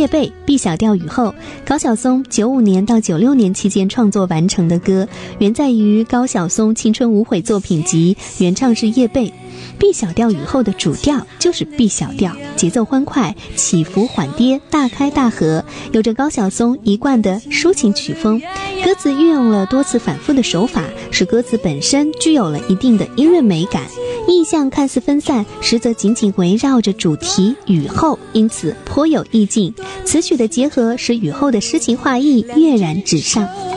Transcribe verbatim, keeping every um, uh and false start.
叶蓓 B 小调雨后，高晓松九五年到九六年期间创作完成的歌，原在于高晓松青春无悔作品集，原唱是叶蓓。B 小调雨后的主调就是 B 小调，节奏欢快，起伏缓跌，大开大合，有着高晓松一贯的抒情曲风。歌词运用了多次反复的手法，使歌词本身具有了一定的音乐美感，意象看似分散，实则紧紧围绕着主题雨后，因此颇有意境。词曲的结合使雨后的诗情画意跃然纸上。